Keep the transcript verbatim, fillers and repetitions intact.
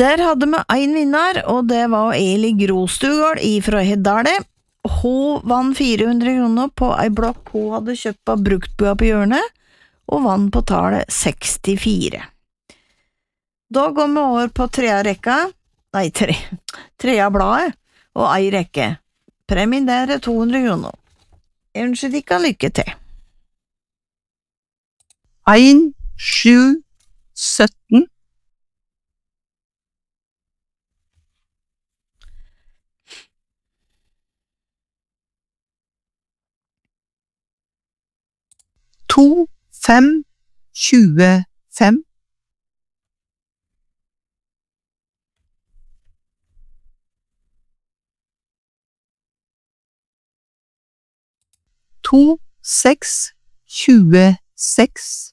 Der hadde vi en vinner, og det var Eli Grostugård fra Heddale. Hun vann fire hundre kroner på ei blokk hun hadde kjøpt på bruktbua på hjørnet, og vann på tallet sekstifire. Da går vi over på trea rekka, nei, tre, trea bladet, og ei rekke. Premien der er to hundre kroner. Jeg ønsker dere lykke til. en, sju, sytten. To, fem, tjuefem. To, seks, tjueseks.